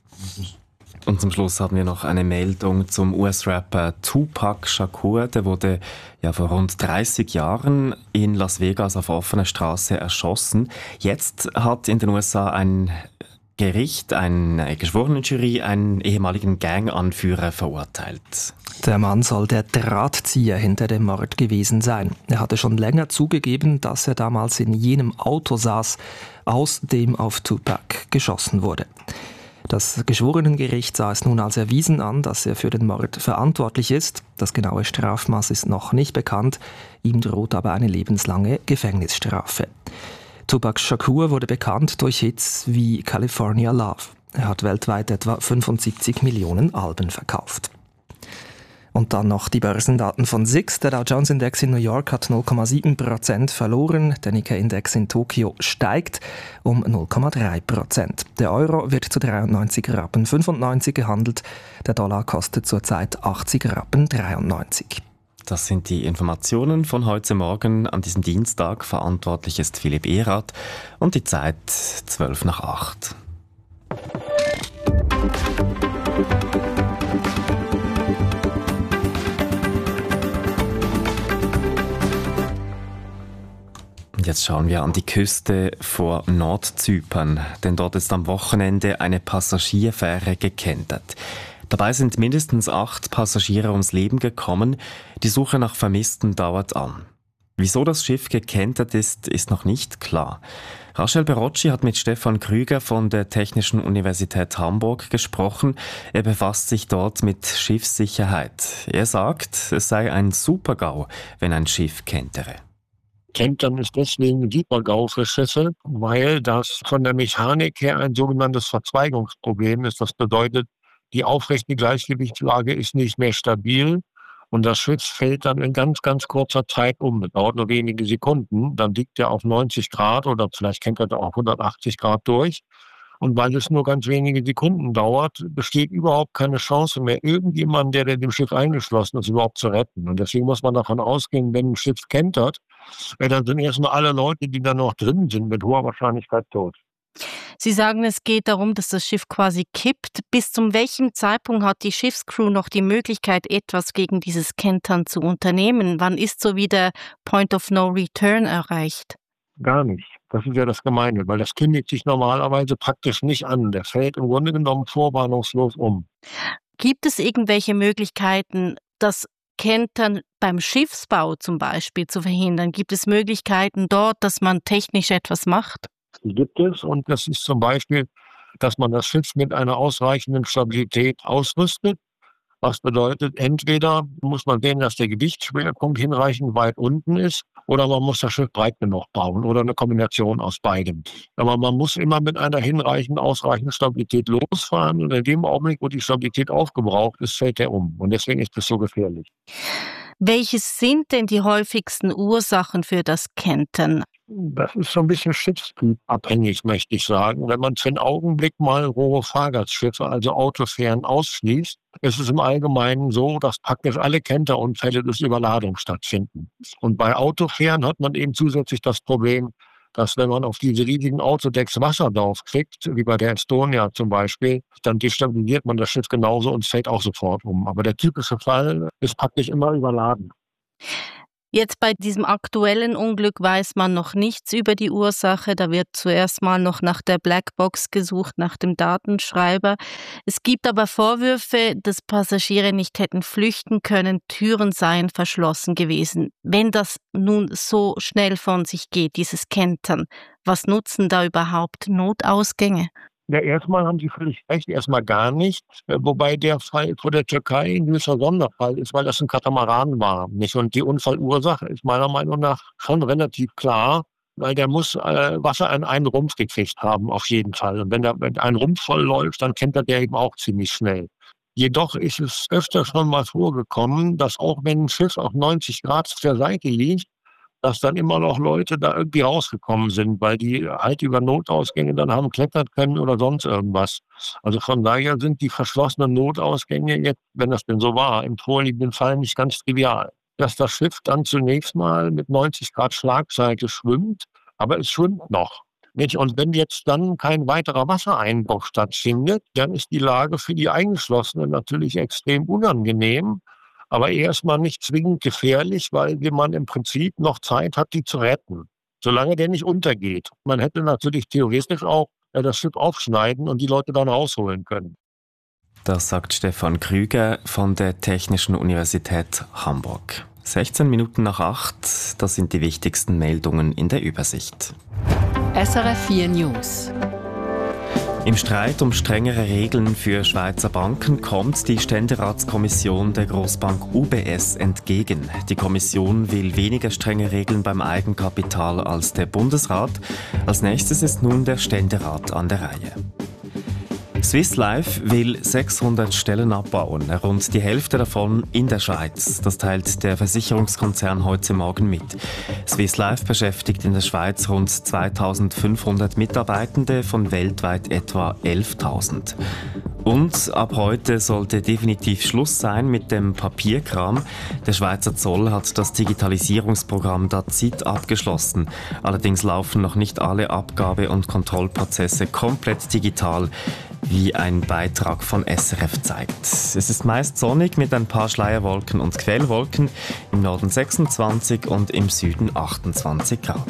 Und zum Schluss haben wir noch eine Meldung zum US-Rapper Tupac Shakur. Der wurde vor rund 30 Jahren in Las Vegas auf offener Straße erschossen. Jetzt hat in den USA ein Gericht, eine Geschworenenjury, einen ehemaligen Ganganführer verurteilt. Der Mann soll der Drahtzieher hinter dem Mord gewesen sein. Er hatte schon länger zugegeben, dass er damals in jenem Auto saß, aus dem auf Tupac geschossen wurde. Das Geschworenengericht sah es nun als erwiesen an, dass er für den Mord verantwortlich ist. Das genaue Strafmaß ist noch nicht bekannt. Ihm droht aber eine lebenslange Gefängnisstrafe. Tupac Shakur wurde bekannt durch Hits wie California Love. Er hat weltweit etwa 75 Millionen Alben verkauft. Und dann noch die Börsendaten von SIX. Der Dow Jones Index in New York hat 0,7% verloren. Der Nikkei-Index in Tokio steigt um 0,3%. Der Euro wird zu 93,95 Rappen gehandelt. Der Dollar kostet zurzeit 80,93 Rappen. Das sind die Informationen von heute Morgen an diesem Dienstag. Verantwortlich ist Philipp Erath und die Zeit 7:55. Jetzt schauen wir an die Küste vor Nordzypern, denn dort ist am Wochenende eine Passagierfähre gekentert. Dabei sind mindestens 8 Passagiere ums Leben gekommen. Die Suche nach Vermissten dauert an. Wieso das Schiff gekentert ist, ist noch nicht klar. Rachel Berocci hat mit Stefan Krüger von der Technischen Universität Hamburg gesprochen. Er befasst sich dort mit Schiffssicherheit. Er sagt, es sei ein Super-GAU, wenn ein Schiff kentere. Kentern ist deswegen ein Super-GAU für Schiffe, weil das von der Mechanik her ein sogenanntes Verzweigungsproblem ist. Das bedeutet, die aufrechte Gleichgewichtslage ist nicht mehr stabil und das Schiff fällt dann in ganz, ganz kurzer Zeit um. Das dauert nur wenige Sekunden. Dann liegt er auf 90 Grad oder vielleicht kentert er auch 180 Grad durch. Und weil es nur ganz wenige Sekunden dauert, besteht überhaupt keine Chance mehr, irgendjemanden, der dem Schiff eingeschlossen ist, überhaupt zu retten. Und deswegen muss man davon ausgehen, wenn ein Schiff kentert, dann sind erstmal alle Leute, die da noch drin sind, mit hoher Wahrscheinlichkeit tot. Sie sagen, es geht darum, dass das Schiff quasi kippt. Bis zu welchem Zeitpunkt hat die Schiffscrew noch die Möglichkeit, etwas gegen dieses Kentern zu unternehmen? Wann ist so wie der Point of No Return erreicht? Gar nicht. Das ist ja das Gemeine, weil das kündigt sich normalerweise praktisch nicht an. Der fällt im Grunde genommen vorwarnungslos um. Gibt es irgendwelche Möglichkeiten, das Kentern beim Schiffsbau zum Beispiel zu verhindern? Gibt es Möglichkeiten dort, dass man technisch etwas macht? Die gibt es und das ist zum Beispiel, dass man das Schiff mit einer ausreichenden Stabilität ausrüstet. Was bedeutet, entweder muss man sehen, dass der Gewichtsschwerpunkt hinreichend weit unten ist, oder man muss das Schiff breit genug bauen oder eine Kombination aus beidem. Aber man muss immer mit einer ausreichenden Stabilität losfahren und in dem Augenblick, wo die Stabilität aufgebraucht ist, fällt er um. Und deswegen ist es so gefährlich. Welches sind denn die häufigsten Ursachen für das Kentern? Das ist so ein bisschen schiffstypabhängig, möchte ich sagen. Wenn man für einen Augenblick mal rohe Fahrgastschiffe, also Autofähren, ausschließt, ist es im Allgemeinen so, dass praktisch alle Kenterunfälle durch Überladung stattfinden. Und bei Autofähren hat man eben zusätzlich das Problem, dass wenn man auf diese riesigen Autodecks Wasser drauf kriegt, wie bei der Estonia zum Beispiel, dann destabilisiert man das Schiff genauso und fällt auch sofort um. Aber der typische Fall ist praktisch immer überladen. Jetzt bei diesem aktuellen Unglück weiß man noch nichts über die Ursache. Da wird zuerst mal noch nach der Blackbox gesucht, nach dem Datenschreiber. Es gibt aber Vorwürfe, dass Passagiere nicht hätten flüchten können, Türen seien verschlossen gewesen. Wenn das nun so schnell von sich geht, dieses Kentern, was nutzen da überhaupt Notausgänge? Ja, erstmal haben Sie völlig recht, erstmal gar nicht. Wobei der Fall vor der Türkei ein gewisser Sonderfall ist, weil das ein Katamaran war. Nicht? Und die Unfallursache ist meiner Meinung nach schon relativ klar, weil der muss Wasser an einen Rumpf gekriegt haben, auf jeden Fall. Und wenn ein Rumpf voll läuft, dann kentert der eben auch ziemlich schnell. Jedoch ist es öfter schon mal vorgekommen, dass auch wenn ein Schiff auf 90 Grad auf der Seite liegt, dass dann immer noch Leute da irgendwie rausgekommen sind, weil die halt über Notausgänge dann haben klettern können oder sonst irgendwas. Also von daher sind die verschlossenen Notausgänge jetzt, wenn das denn so war, im vorliegenden Fall nicht ganz trivial. Dass das Schiff dann zunächst mal mit 90 Grad Schlagseite schwimmt, aber es schwimmt noch. Nicht? Und wenn jetzt dann kein weiterer Wassereinbruch stattfindet, dann ist die Lage für die Eingeschlossenen natürlich extrem unangenehm. Aber erstmal nicht zwingend gefährlich, weil man im Prinzip noch Zeit hat, die zu retten, solange der nicht untergeht. Man hätte natürlich theoretisch auch das Schiff aufschneiden und die Leute dann rausholen können. Das sagt Stefan Krüger von der Technischen Universität Hamburg. 16 Minuten nach 8, das sind die wichtigsten Meldungen in der Übersicht. SRF 4 News. Im Streit um strengere Regeln für Schweizer Banken kommt die Ständeratskommission der Grossbank UBS entgegen. Die Kommission will weniger strenge Regeln beim Eigenkapital als der Bundesrat. Als nächstes ist nun der Ständerat an der Reihe. Swiss Life will 600 Stellen abbauen, rund die Hälfte davon in der Schweiz. Das teilt der Versicherungskonzern heute Morgen mit. Swiss Life beschäftigt in der Schweiz rund 2500 Mitarbeitende von weltweit etwa 11.000. Und ab heute sollte definitiv Schluss sein mit dem Papierkram. Der Schweizer Zoll hat das Digitalisierungsprogramm DAZID abgeschlossen. Allerdings laufen noch nicht alle Abgabe- und Kontrollprozesse komplett digital. wie ein Beitrag von SRF zeigt. Es ist meist sonnig mit ein paar Schleierwolken und Quellwolken, im Norden 26 und im Süden 28 Grad.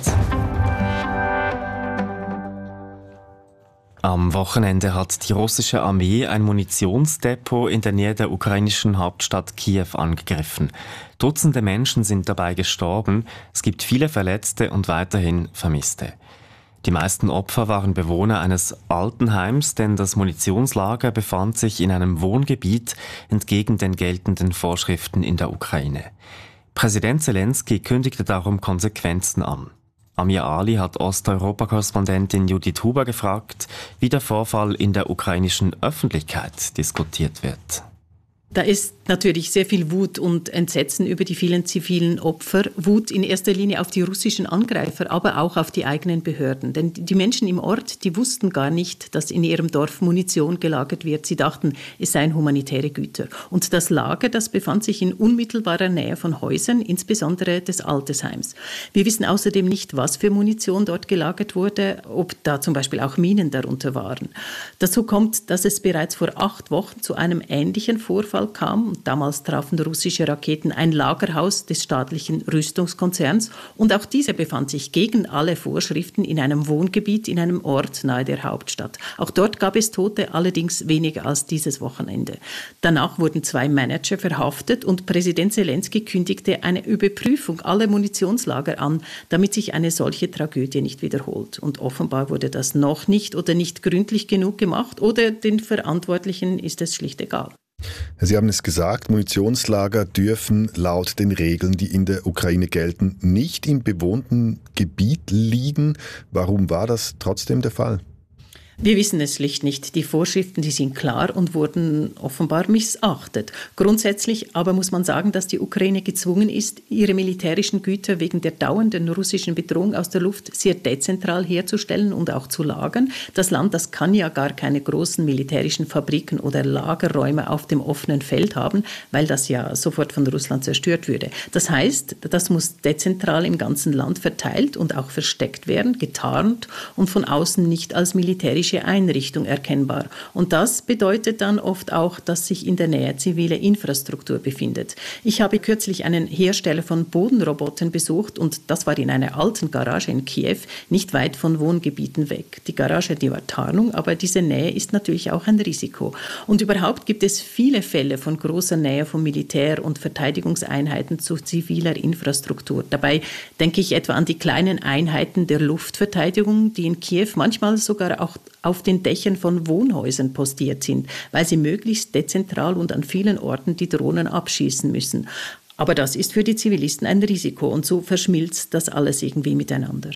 Am Wochenende hat die russische Armee ein Munitionsdepot in der Nähe der ukrainischen Hauptstadt Kiew angegriffen. Dutzende Menschen sind dabei gestorben, es gibt viele Verletzte und weiterhin Vermisste. Die meisten Opfer waren Bewohner eines Altenheims, denn das Munitionslager befand sich in einem Wohngebiet entgegen den geltenden Vorschriften in der Ukraine. Präsident Zelensky kündigte darum Konsequenzen an. Amir Ali hat Osteuropa-Korrespondentin Judith Huber gefragt, wie der Vorfall in der ukrainischen Öffentlichkeit diskutiert wird. Da ist natürlich sehr viel Wut und Entsetzen über die vielen zivilen Opfer. Wut in erster Linie auf die russischen Angreifer, aber auch auf die eigenen Behörden. Denn die Menschen im Ort, die wussten gar nicht, dass in ihrem Dorf Munition gelagert wird. Sie dachten, es seien humanitäre Güter. Und das Lager, das befand sich in unmittelbarer Nähe von Häusern, insbesondere des Altersheims. Wir wissen außerdem nicht, was für Munition dort gelagert wurde, ob da zum Beispiel auch Minen darunter waren. Dazu kommt, dass es bereits vor 8 Wochen zu einem ähnlichen Vorfall kam. Damals trafen russische Raketen ein Lagerhaus des staatlichen Rüstungskonzerns und auch dieser befand sich gegen alle Vorschriften in einem Wohngebiet in einem Ort nahe der Hauptstadt. Auch dort gab es Tote, allerdings weniger als dieses Wochenende. Danach wurden 2 Manager verhaftet und Präsident Zelensky kündigte eine Überprüfung aller Munitionslager an, damit sich eine solche Tragödie nicht wiederholt. Und offenbar wurde das noch nicht oder nicht gründlich genug gemacht oder den Verantwortlichen ist es schlicht egal. Sie haben es gesagt, Munitionslager dürfen laut den Regeln, die in der Ukraine gelten, nicht im bewohnten Gebiet liegen. Warum war das trotzdem der Fall? Wir wissen es schlicht nicht. Die Vorschriften, die sind klar und wurden offenbar missachtet. Grundsätzlich aber muss man sagen, dass die Ukraine gezwungen ist, ihre militärischen Güter wegen der dauernden russischen Bedrohung aus der Luft sehr dezentral herzustellen und auch zu lagern. Das Land, das kann ja gar keine großen militärischen Fabriken oder Lagerräume auf dem offenen Feld haben, weil das ja sofort von Russland zerstört würde. Das heißt, das muss dezentral im ganzen Land verteilt und auch versteckt werden, getarnt und von außen nicht als militärische Einrichtung erkennbar. Und das bedeutet dann oft auch, dass sich in der Nähe zivile Infrastruktur befindet. Ich habe kürzlich einen Hersteller von Bodenrobotern besucht und das war in einer alten Garage in Kiew, nicht weit von Wohngebieten weg. Die Garage, die war Tarnung, aber diese Nähe ist natürlich auch ein Risiko. Und überhaupt gibt es viele Fälle von großer Nähe von Militär- und Verteidigungseinheiten zu ziviler Infrastruktur. Dabei denke ich etwa an die kleinen Einheiten der Luftverteidigung, die in Kiew manchmal sogar auch auf den Dächern von Wohnhäusern postiert sind, weil sie möglichst dezentral und an vielen Orten die Drohnen abschießen müssen. Aber das ist für die Zivilisten ein Risiko und so verschmilzt das alles irgendwie miteinander.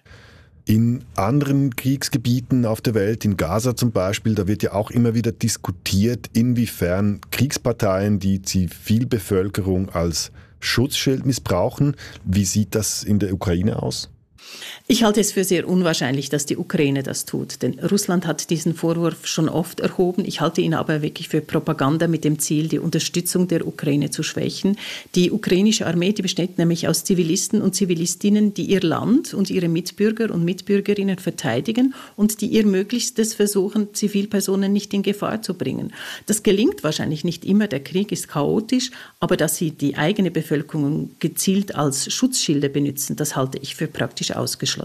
In anderen Kriegsgebieten auf der Welt, in Gaza zum Beispiel, da wird ja auch immer wieder diskutiert, inwiefern Kriegsparteien die Zivilbevölkerung als Schutzschild missbrauchen. Wie sieht das in der Ukraine aus? Ich halte es für sehr unwahrscheinlich, dass die Ukraine das tut, denn Russland hat diesen Vorwurf schon oft erhoben. Ich halte ihn aber wirklich für Propaganda mit dem Ziel, die Unterstützung der Ukraine zu schwächen. Die ukrainische Armee, die besteht nämlich aus Zivilisten und Zivilistinnen, die ihr Land und ihre Mitbürger und Mitbürgerinnen verteidigen und die ihr Möglichstes versuchen, Zivilpersonen nicht in Gefahr zu bringen. Das gelingt wahrscheinlich nicht immer, der Krieg ist chaotisch, aber dass sie die eigene Bevölkerung gezielt als Schutzschilde benutzen, das halte ich für praktisch ausgeschlossen.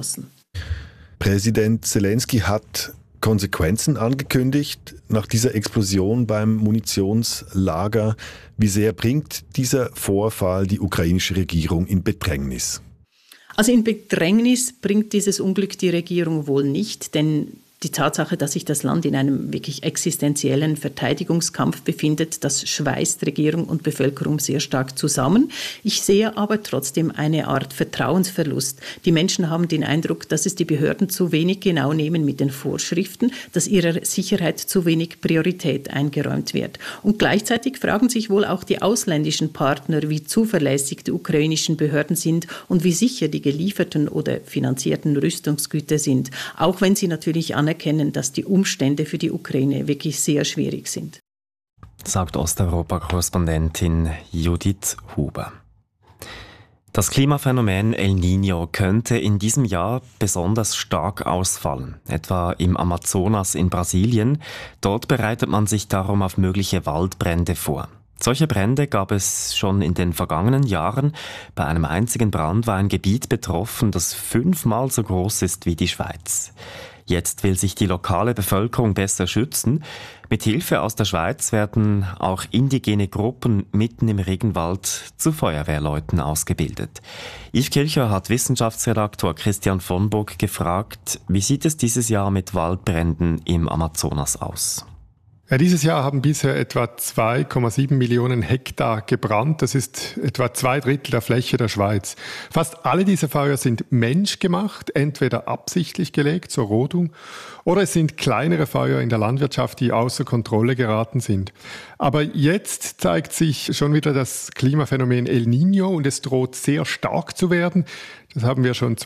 Präsident Zelensky hat Konsequenzen angekündigt nach dieser Explosion beim Munitionslager. Wie sehr bringt dieser Vorfall die ukrainische Regierung in Bedrängnis? Also in Bedrängnis bringt dieses Unglück die Regierung wohl nicht, denn die Tatsache, dass sich das Land in einem wirklich existenziellen Verteidigungskampf befindet, das schweißt Regierung und Bevölkerung sehr stark zusammen. Ich sehe aber trotzdem eine Art Vertrauensverlust. Die Menschen haben den Eindruck, dass es die Behörden zu wenig genau nehmen mit den Vorschriften, dass ihrer Sicherheit zu wenig Priorität eingeräumt wird. Und gleichzeitig fragen sich wohl auch die ausländischen Partner, wie zuverlässig die ukrainischen Behörden sind und wie sicher die gelieferten oder finanzierten Rüstungsgüter sind, auch wenn sie natürlich anerkennen, dass die Umstände für die Ukraine wirklich sehr schwierig sind. Sagt Osteuropa-Korrespondentin Judith Huber. Das Klimaphänomen El Niño könnte in diesem Jahr besonders stark ausfallen, etwa im Amazonas in Brasilien. Dort bereitet man sich darum auf mögliche Waldbrände vor. Solche Brände gab es schon in den vergangenen Jahren. Bei einem einzigen Brand war ein Gebiet betroffen, das 5-mal so groß ist wie die Schweiz. Jetzt will sich die lokale Bevölkerung besser schützen. Mit Hilfe aus der Schweiz werden auch indigene Gruppen mitten im Regenwald zu Feuerwehrleuten ausgebildet. Yves Kilcher hat Wissenschaftsredaktor Christian von Burg gefragt, wie sieht es dieses Jahr mit Waldbränden im Amazonas aus? Ja, dieses Jahr haben bisher etwa 2,7 Millionen Hektar gebrannt. Das ist etwa 2/3 der Fläche der Schweiz. Fast alle diese Feuer sind menschgemacht, entweder absichtlich gelegt zur Rodung, oder es sind kleinere Feuer in der Landwirtschaft, die außer Kontrolle geraten sind. Aber jetzt zeigt sich schon wieder das Klimaphänomen El Niño und es droht sehr stark zu werden. Das haben wir schon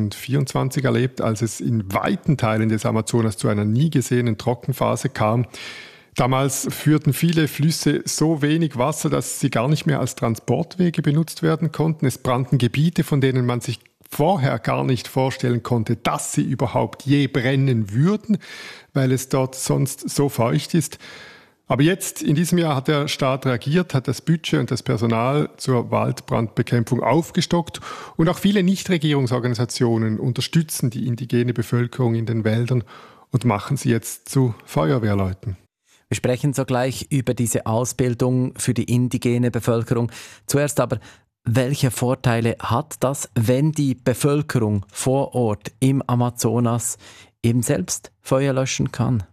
2024 erlebt, als es in weiten Teilen des Amazonas zu einer nie gesehenen Trockenphase kam. Damals führten viele Flüsse so wenig Wasser, dass sie gar nicht mehr als Transportwege benutzt werden konnten. Es brannten Gebiete, von denen man sich vorher gar nicht vorstellen konnte, dass sie überhaupt je brennen würden, weil es dort sonst so feucht ist. Aber jetzt, in diesem Jahr, hat der Staat reagiert, hat das Budget und das Personal zur Waldbrandbekämpfung aufgestockt und auch viele Nichtregierungsorganisationen unterstützen die indigene Bevölkerung in den Wäldern und machen sie jetzt zu Feuerwehrleuten. Wir sprechen sogleich über diese Ausbildung für die indigene Bevölkerung. Zuerst aber, welche Vorteile hat das, wenn die Bevölkerung vor Ort im Amazonas eben selbst Feuer löschen kann?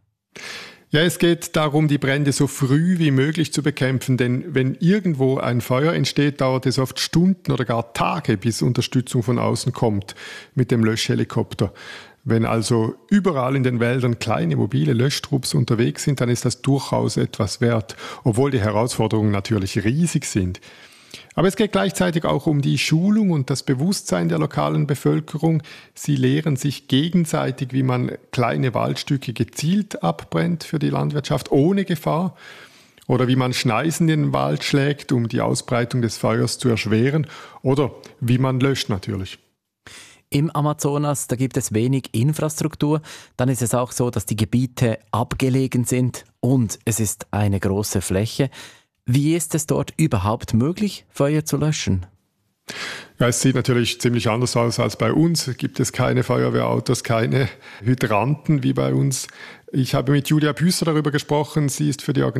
Ja, es geht darum, die Brände so früh wie möglich zu bekämpfen, denn wenn irgendwo ein Feuer entsteht, dauert es oft Stunden oder gar Tage, bis Unterstützung von außen kommt mit dem Löschhelikopter. Wenn also überall in den Wäldern kleine mobile Löschtrupps unterwegs sind, dann ist das durchaus etwas wert, obwohl die Herausforderungen natürlich riesig sind. Aber es geht gleichzeitig auch um die Schulung und das Bewusstsein der lokalen Bevölkerung. Sie lehren sich gegenseitig, wie man kleine Waldstücke gezielt abbrennt für die Landwirtschaft ohne Gefahr oder wie man Schneisen in den Wald schlägt, um die Ausbreitung des Feuers zu erschweren oder wie man löscht natürlich. Im Amazonas, da gibt es wenig Infrastruktur. Dann ist es auch so, dass die Gebiete abgelegen sind und es ist eine große Fläche. Wie ist es dort überhaupt möglich, Feuer zu löschen? Ja, es sieht natürlich ziemlich anders aus als bei uns. Gibt es keine Feuerwehrautos, keine Hydranten wie bei uns. Ich habe mit Julia Büsser darüber gesprochen. Sie ist für die